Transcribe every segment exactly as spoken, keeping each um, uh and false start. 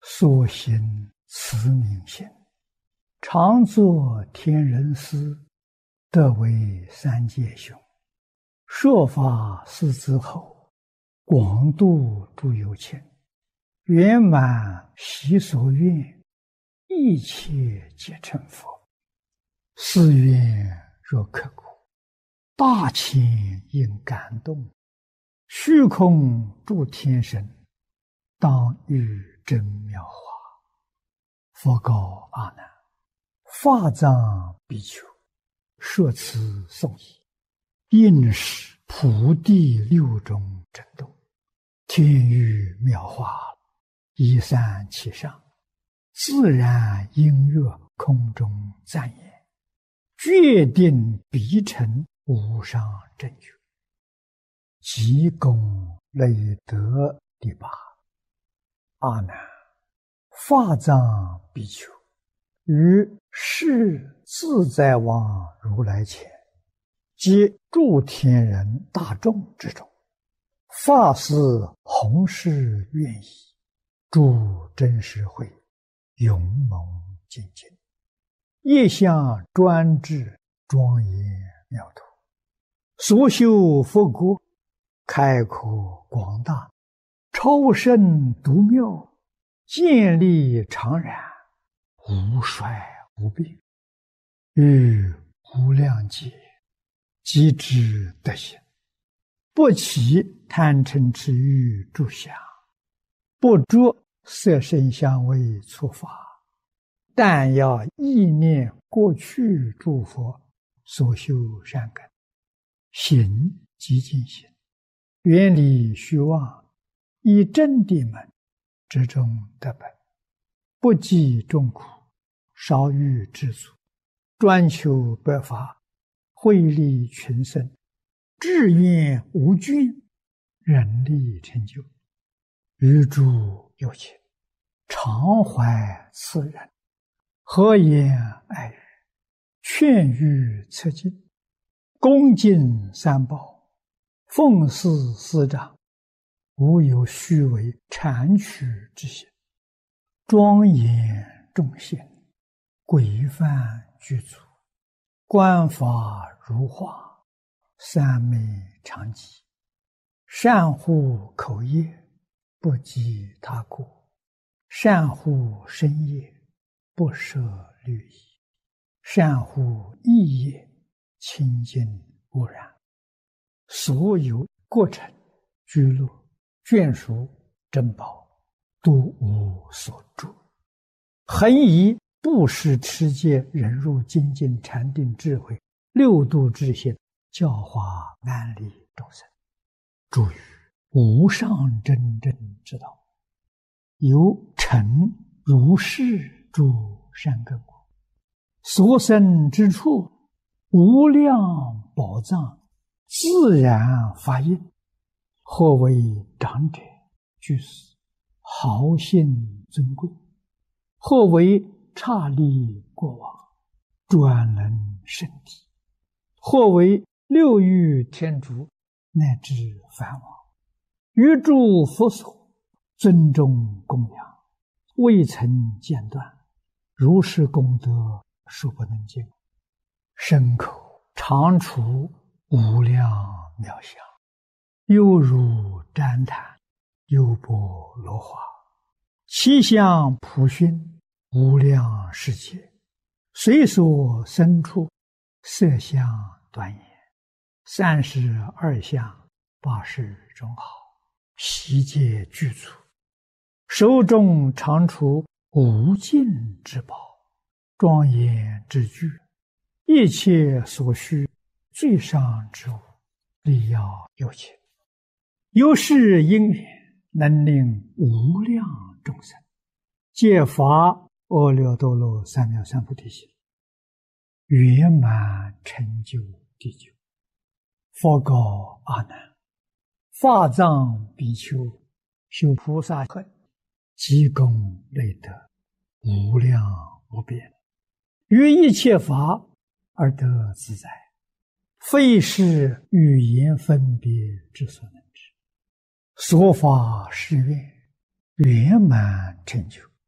所行慈悯心，常作天人师，得为三界雄。说法四之后，广度诸有情，圆满习所愿，一切皆成佛。是愿若刻骨，大千应感动。虚空诸天神，当遇真妙法。佛告阿难：法藏比丘，说此颂已，应是普地六种震动，天雨妙法，一散其上，自然音乐空中赞言，决定必成无上正觉。即功累德第八。阿难，法藏比丘于世自在王如来前，及诸天人大众之中，发誓弘誓愿意，诸真实会勇猛精进，业相专制，庄严妙土，所修佛国开阔广大，超胜独妙，建立常然，无衰无病，于无量劫即知德行，不起贪嗔痴欲诸相，不着色声香味触法，但要意念过去诸佛所修善根，行即净行，远离虚妄，以真谛门之中得本，不计众苦，少欲知足，专求百法，惠利群生，志愿无倦，人力成就。于诸有情，常怀慈仁，和颜爱语，劝喻策进，恭敬三宝，奉事师长，无有虚伪谄曲之心，庄严众贤，规范具足，观法如画，三昧常寂，善护口业，不及他过，善护身业，不舍律仪，善护意业，清净无染。所有过程、居乐、眷属、珍宝，都无所住。恒以布施、持戒、忍辱、精进、禅定、智慧六度之心，教化万利众生，诸于无上真正之道，有成如是诸善根果，所生之处，无量宝藏，自然发应。或为长者居士，豪信尊贵；或为刹利国王，专能圣体；或为六欲天竺，乃至梵王，于诸佛所尊重供养，未曾间断，如是功德数不能尽，身口常处无量妙相，犹如旃檀，优波罗花，其相普熏，无量世界，随所生处，色相端严，三十二相，八十种好，悉皆具足，手中常处无尽之宝，庄严之具，一切所需最上之物，利要有情，有是因缘，能令无量众生皆发阿耨多罗三藐三菩提心，圆满成就地久。佛告阿难：法藏比丘修菩萨恨，积功累德，无量无边，于一切法而得自在，非是语言分别之所能知。说法是愿，圆满成就，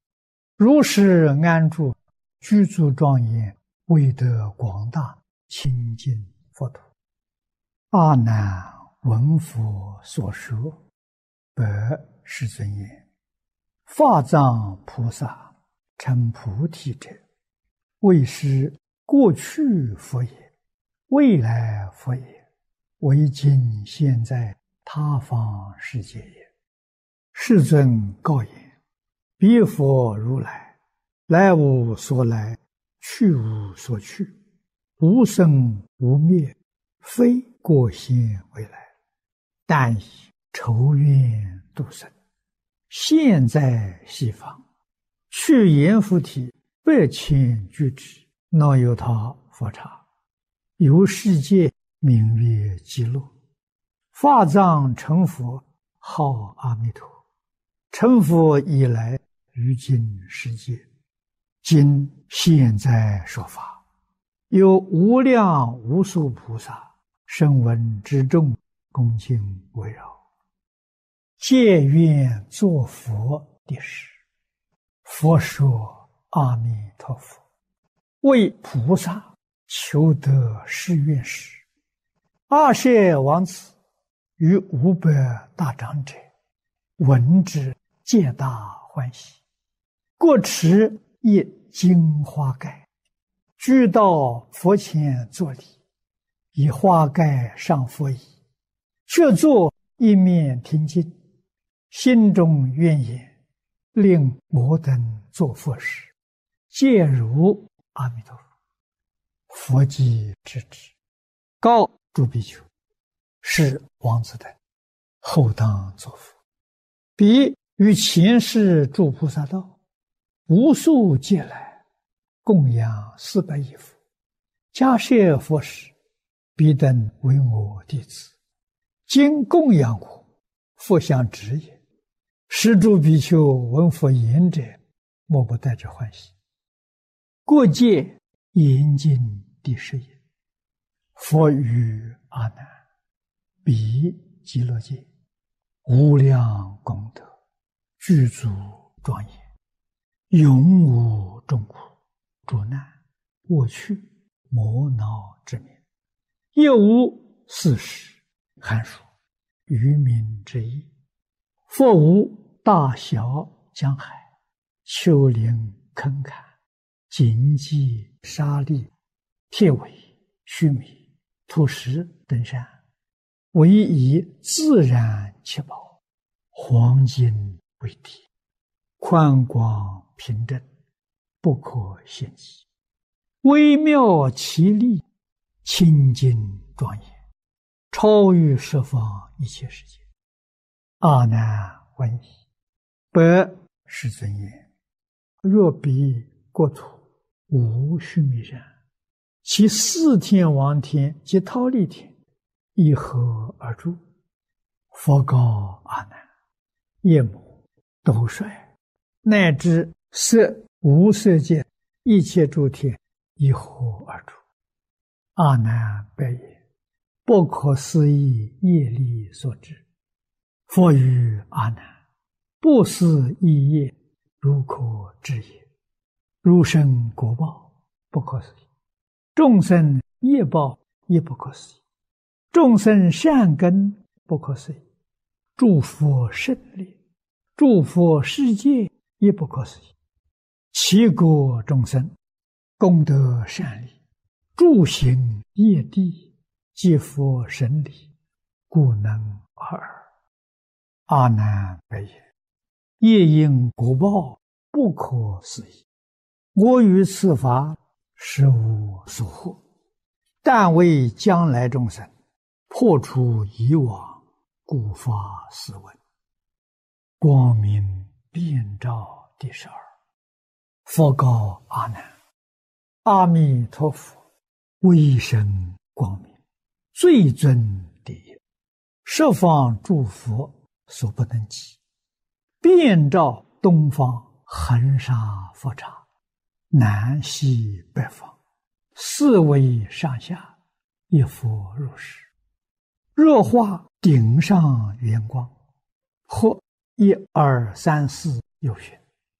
如是安住，具足庄严，为得广大清净佛土。阿难闻佛所说，白世尊言：法藏菩萨成菩提者，为是过去佛也，未来佛也，为今现在他方世界也。世尊告言：彼佛如来，来无所来，去无所去，无生无灭，非过现未来，但以仇怨度生。现在西方，去阎浮提百千俱胝，那由他佛刹，由世界名曰极乐。法藏成佛，号阿弥陀。成佛以来，于今世界，今现在说法，有无量无数菩萨声闻之众，恭敬围绕，皆愿作佛的事。佛说：阿弥陀佛，为菩萨求得誓愿时，阿舍王子与五百大长者闻之，皆大欢喜，各持一金花盖，俱到佛前作礼，以花盖上佛椅，却坐一面听经，心中愿言：令摩等作佛时，皆如阿弥陀佛。佛即知之，告诸比丘：是王子等，后当作佛。彼于前世诸菩萨道，无数劫来，供养四百亿佛，迦叶佛时，彼等为我弟子，今供养我，佛相知也。是诸比丘闻佛言者，莫不带着欢喜。过界严禁第十也。佛语阿难：彼极乐界，无量功德，具足庄严，永无众苦、诸难、过去、磨恼之名，亦无四时、寒暑、愚民之意。佛无大小江海、丘陵坑坎、荆棘沙砾、铁苇须弥、土石等山，唯以自然七宝、黄金为体，宽广平正，不可限计，微妙奇丽，清净庄严，超于十方一切世界。阿难闻已，白世尊言：若彼国土无须弥山，其四天王天及忉利天，一合而住。佛告阿难：夜母、斗率，乃至色无色界一切诸天，一合而住。阿难白言：不可思议业力所致。佛语阿难：不思议业，如可知也。如生果报，不可思议；众生业报，也不可思议；众生善根，不可思议；诸佛胜利，诸佛世界，也不可思议。其国众生，功德善利，诸行业地，皆佛神力，故能尔。阿难白言：业因果报，不可思议。我于此法，实无所获，但为将来众生破除以往，故发斯文。光明遍照第十二。佛告阿难：阿弥陀佛，威神光明，最尊第一，十方诸佛所不能及，遍照东方恒沙佛刹，南西北方，四维上下，一佛如是。若化顶上圆光，或一二三四有寻，